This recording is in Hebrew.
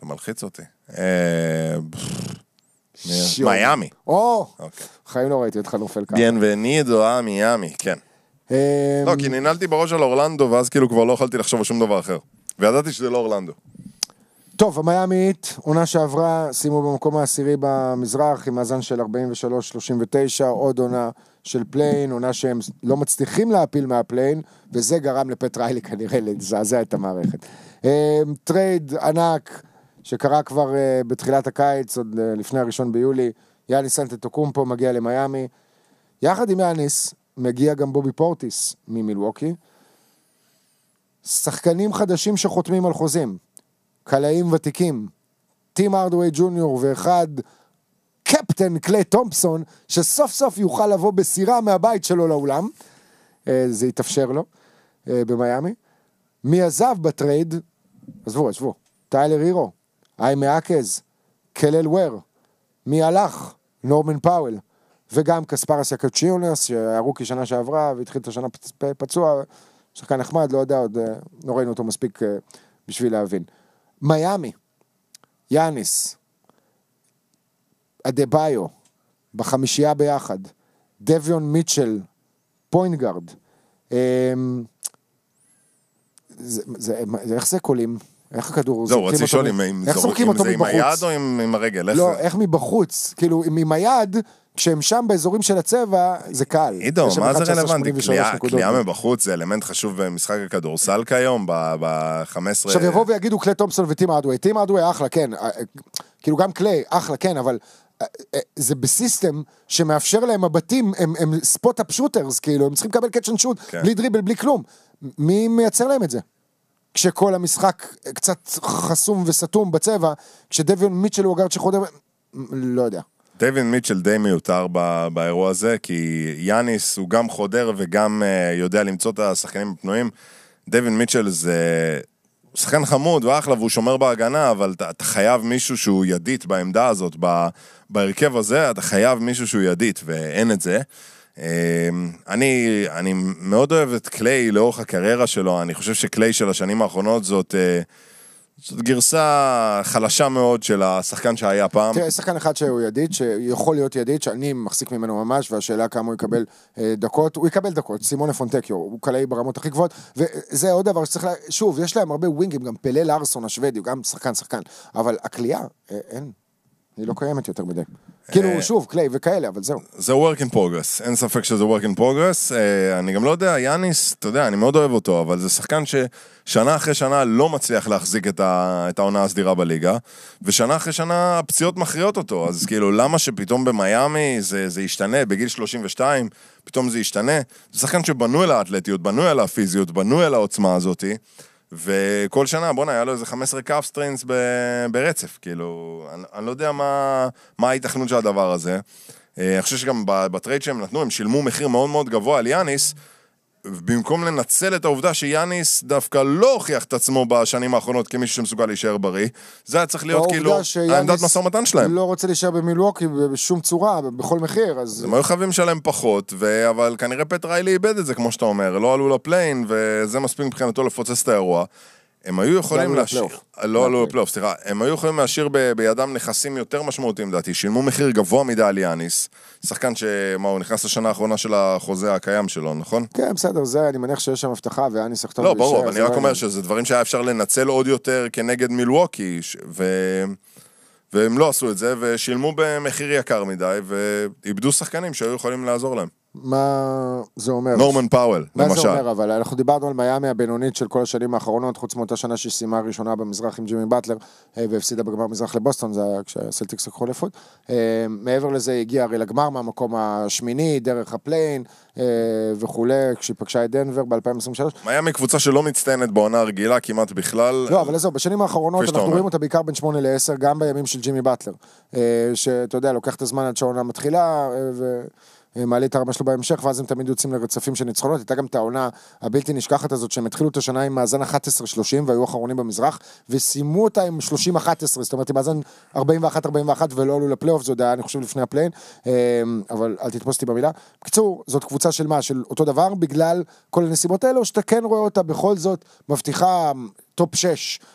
מלחיץ אותי. מיאמי. חיים לא ראיתי אותך נופל ככה. ביינבנידו מיאמי, כן. לא, כי ננעלתי בראש על אורלנדו, ואז כאילו כבר לא יכולתי לחשוב על שום דבר אחר. וידעתי שזה לא אורלנדו. טוב, המיאמית, עונה שעברה, שימו במקום העשירי במזרח, עם מאזן של 43-39, עוד עונה של פליין, עונה שהם לא מצליחים להפיל מהפליין, וזה גרם לפט ריילי כנראה לזעזע את המערכת. טרייד ענק, שקרה כבר בתחילת הקיץ, עוד לפני הראשון ביולי, יאניס אנטטוקומפו מגיע למיאמי, יחד עם יאניס, מגיע גם בובי פורטיס ממילווקי, שחקנים חדשים שחותמים על חוזים, קלעים ותיקים, טים ארדווי ג'וניור ואחד קפטן קליי תומפסון, שסוף סוף יוכל לבוא בסירה מהבית שלו לאולם, זה יתאפשר לו במיאמי. מי עזב בטרייד? עזבו, טיילר הירו, איימה אקז, קלל וויר, מי הלך? נורמן פאוול, וגם קספרס יקצ'יונס, שהיה רוקי שנה שעברה, והתחיל את השנה פצוע, שחקן נחמד, לא יודע, עוד לא ראינו אותו מספיק בשביל להבין. מיאמי, יאניס, אדבאיו, בחמישייה ביחד, דביון מיטשל, פוינטגארד, איך זה קולים? איך הכדור? זהו, רציתי לשאול אם זה עם היד או עם הרגל? לא, איך מבחוץ? כאילו, עם היד, כשהם שם באזורים של הצבע, זה קל. עידו, מה זה רלוונטי? קליעה מבחוץ זה אלמנט חשוב במשחק הכדורסל כיום, ב-15... עכשיו יבואו ויגידו קליי תומפסון וטים ארדווי. טים ארדווי אחלה, כן. כאילו גם קליי, אחלה, כן, אבל זה בסיסטם שמאפשר להם הבתים, הם ספוט-אפ שוטרס, כאילו, הם צריכים לקבל קאצ' אנד שוט, בלי דריבל, בלי כלום. מי מייצר להם את זה? כשכל המשחק קצת חסום וסתום בצבע, כשדביון מיטשל הוא הגארד שחודר, לא יודע. דייווין מיטשל די מיותר באירוע הזה, כי יאניס הוא גם חודר וגם יודע למצוא את השחקנים הפנויים. דייווין מיטשל זה שחקן חמוד ואחלה והוא שומר בהגנה, אבל אתה חייב מישהו שהוא ידית בעמדה הזאת, בהרכב הזה אתה חייב מישהו שהוא ידית, ואין את זה. אני מאוד אוהב את קליי לאורך הקריירה שלו, אני חושב שקליי של השנים האחרונות זאת גרסה חלשה מאוד של השחקן שהיה פעם. תראה, שחקן אחד שהוא ידיד, שיכול להיות ידיד, שאני מחזיק ממנו ממש, והשאלה כמה הוא יקבל דקות, הוא יקבל דקות, סימונה פונטקיו, הוא קלעי ברמות הכי גבוהות, וזה עוד דבר שצריך, שוב, יש להם הרבה ווינגים, גם פלה לארסון השוודי, הוא גם שחקן, אבל הקליעה, אין, היא לא קיימת יותר מדי. כאילו, שוב, קליי וכאלה, אבל זהו. זה work in progress, אין ספק שזה work in progress, אני גם לא יודע, יאניס, אתה יודע, אני מאוד אוהב אותו, אבל זה שחקן ששנה אחרי שנה לא מצליח להחזיק את העונה הסדירה בליגה, ושנה אחרי שנה הפציעות מכריעות אותו, אז כאילו, למה שפתאום במיאמי זה ישתנה, בגיל 32, פתאום זה ישתנה, זה שחקן שבנוי על האתלטיות, בנוי על הפיזיות, בנוי על העוצמה הזאת, וכל שנה, בוא היה לו איזה 15 קאפ סטריינס ברצף, כאילו, אני לא יודע מה ההתכנות של הדבר הזה. אני חושב שגם בטרייד שהם נתנו, הם שילמו מחיר מאוד מאוד גבוה על יאניס, במקום לנצל את העובדה שיאניס דווקא לא הוכיח את עצמו בשנים האחרונות כמישהו שמסוגל להישאר בריא, זה היה צריך להיות כאילו העמדת משא ומתן שלהם. לא רוצה להישאר במילווקי בשום צורה, בכל מחיר, אז... הם היו חייבים שלהם פחות, אבל כנראה פט ריילי איבד את זה, כמו שאתה אומר, לא עלו לפליין, וזה מספיק מבחינתו לפוצץ את האירוע. הם היו יכולים להשאיר, לא עלו לפלייאוף, סליחה, הם היו יכולים להשאיר בידם נכסים יותר משמעותיים, דעתי, שילמו מחיר גבוה מדי על יאניס, שחקן שמה, הוא נכנס לשנה האחרונה של החוזה הקיים שלו, נכון? כן, בסדר, זה, אני מניח שיש שם הבטחה, ויאניס יחתום לא, ברור, אני רק אומר שזה דברים שהיה אפשר לנצל עוד יותר כנגד מילווקי, והם לא עשו את זה, ושילמו במחיר יקר מדי, ואיבדו שחקנים שהיו יכולים לעזור להם. מה זה אומר? נורמן פאוול, למשל. מה זה אומר, אבל אנחנו דיברנו על מיאמי הבינונית של כל השנים האחרונות, חוץ מאותה שנה שסיימה ראשונה במזרח עם ג'ימי באטלר, והפסידה בגמר מזרח לבוסטון, זה היה כשהסלטיקס לקחו אליפות. מעבר לזה הגיע הרי לגמר מהמקום השמיני, דרך הפליין וכולי, כשהיא פגשה את דנבר ב-2023. מיאמי קבוצה שלא מצטיינת בעונה הרגילה כמעט בכלל. לא, אבל זהו, בשנים האחרונות אנחנו רואים אותה בעיקר בין 8 ל-10, גם בימים של ג'ימי באטלר, שאתה יודע, לוקח את הזמן עד שהעונה מתחילה, מעלה את הרמה שלו בהמשך, ואז הם תמיד יוצאים לרצפים של ניצחונות. הייתה גם את העונה הבלתי נשכחת הזאת, שהם התחילו את השנה עם מאזן 11-30, והיו אחרונים במזרח, וסיימו אותה עם 30-11, זאת אומרת, עם מאזן 41-41, ולא עלו לפלייאוף, זה עוד היה, אני חושב, לפני הפליין, אבל אל תתפוס אותי במילה. בקיצור, זאת קבוצה של מה? של אותו דבר, בגלל כל הנסיבות האלו, שאתה כן רואה אותה בכל זאת, מבטיחה טופ 6